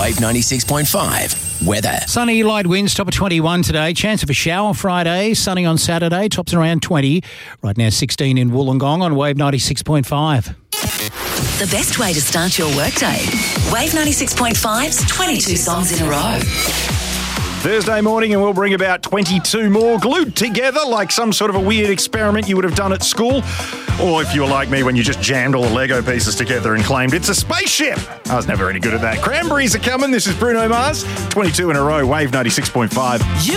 Wave 96.5. Weather. Sunny, light winds, top of 21 today. Chance of a shower Friday. Sunny on Saturday, tops around 20. Right now 16 in Wollongong on Wave 96.5. The best way to start your workday. Wave 96.5's 22 songs in a row. Thursday morning, and we'll bring about 22 more glued together like some sort of a weird experiment you would have done at school. Or if you were like me when you just jammed all the Lego pieces together and claimed it's a spaceship. I was never any good at that. Cranberries are coming. This is Bruno Mars. 22 in a row, Wave 96.5.